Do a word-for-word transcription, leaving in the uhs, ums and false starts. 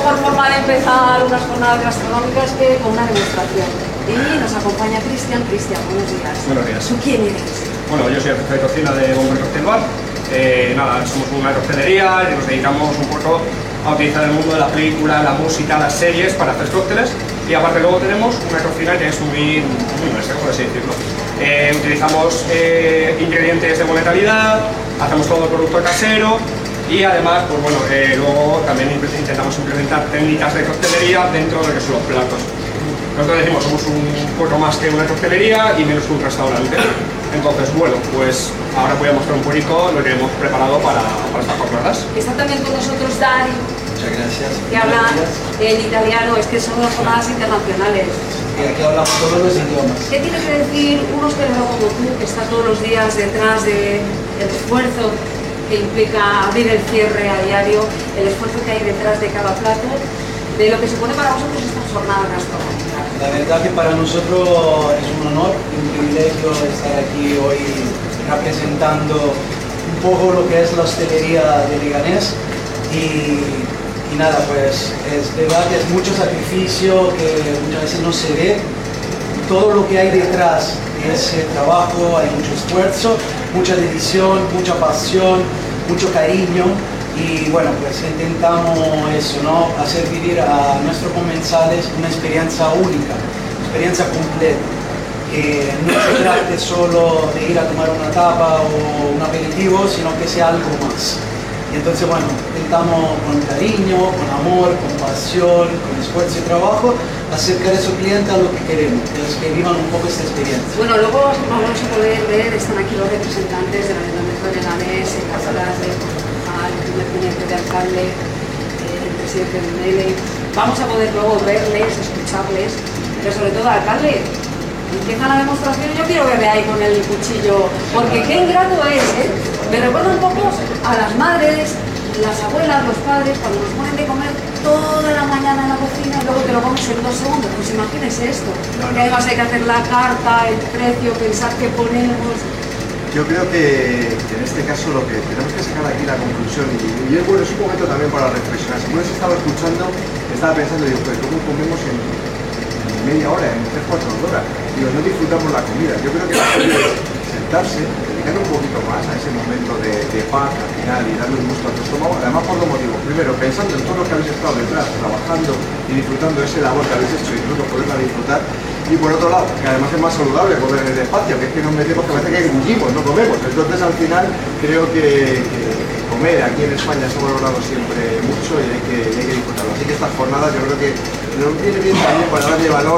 mejor forma de empezar unas jornadas gastronómicas que con una demostración. Y nos acompaña Cristian. Cristian, buenos días. Buenos días. ¿Tú quién eres? Bueno, yo soy el jefe de cocina de Bomber Cocktail Bar. Eh, nada, somos una coctelería y nos dedicamos un poco a utilizar el mundo de la película, la música, las series para hacer cócteles. Y aparte luego tenemos una cocina que es muy, muy nuestra, por así decirlo. Eh, utilizamos eh, ingredientes de buena calidad, hacemos todo producto casero y además, pues bueno, eh, luego también intentamos implementar técnicas de coctelería dentro de lo que son los platos. Nosotros decimos, somos un poco más que una coctelería y menos que un restaurante. Entonces, bueno, pues ahora voy a mostrar un poquito lo que hemos preparado para, para estas jornadas. Está también con nosotros Dari, muchas gracias. que habla en italiano. Es que son las jornadas internacionales. Y aquí hablamos todos los idiomas. ¿Qué tiene que decir un hostelero como tú, que está todos los días detrás del esfuerzo que implica abrir el cierre a diario, el esfuerzo que hay detrás de cada plato, de lo que supone para vosotros estas jornadas gastronómicas? La verdad que para nosotros es un honor y un privilegio estar aquí hoy representando un poco lo que es la hostelería de Leganés y, y nada, pues es de verdad que es mucho sacrificio que muchas veces no se ve, todo lo que hay detrás de ese trabajo, hay mucho esfuerzo, mucha dedicación, mucha pasión, mucho cariño. Y bueno, pues intentamos eso, ¿no? Hacer vivir a nuestros comensales una experiencia única, una experiencia completa, que no se trate solo de ir a tomar una tapa o un aperitivo, sino que sea algo más. Y entonces, bueno, intentamos con cariño, con amor, con pasión, con esfuerzo y trabajo, acercar a esos clientes a lo que queremos, que es que vivan un poco esta experiencia. Bueno, luego vamos a poder ver, están aquí los representantes del Ayuntamiento de Leganés, encargadas de el primer teniente de alcalde, eh, el presidente de Mele. Vamos a poder luego verles, escucharles, pero sobre todo, alcalde, empieza la demostración. Yo quiero verle ahí con el cuchillo, porque qué ingrato es, ¿eh? Me recuerda un poco a las madres, las abuelas, los padres, cuando nos ponen de comer toda la mañana en la cocina y luego te lo comes en dos segundos. Pues imagínese esto, que además hay que hacer la carta, el precio, pensar qué ponemos. Yo creo que, que en este caso lo que tenemos que sacar aquí la conclusión, y, y es bueno, es un momento también para reflexionar. Si uno se estaba escuchando, estaba pensando, digo, pues ¿cómo comemos en, en media hora, en tres, cuatro horas? Digo, no disfrutamos la comida. Yo creo que la comida es sentarse, dedicar un poquito más a ese momento de, de paz al final y darle un gusto a tu estómago, además por dos motivos. Primero, pensando en todo lo que habéis estado detrás, trabajando y disfrutando de ese labor que habéis hecho y incluso poderla disfrutar. Y por otro lado, que además es más saludable comer en el espacio, que es que nos metemos, que parece que engullimos, no comemos. Entonces al final creo que, que comer aquí en España se ha valorado siempre mucho y hay que, hay que disfrutarlo. Así que estas jornadas yo creo que nos viene bien también para darle valor